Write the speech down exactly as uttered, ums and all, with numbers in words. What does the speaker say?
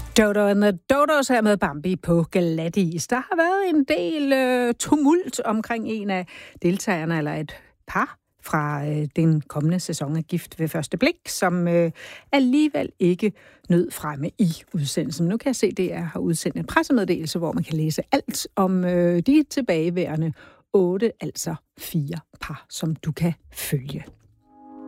Dodo and the Dodos her med Bambi på glatis. Der har været en del øh, tumult omkring en af deltagerne, eller et par fra øh, den kommende sæson af Gift ved første blik, som øh, alligevel ikke nød fremme i udsendelsen. Nu kan jeg se, at D R har udsendt en pressemeddelelse, hvor man kan læse alt om øh, de tilbageværende otte, altså fire par, som du kan følge.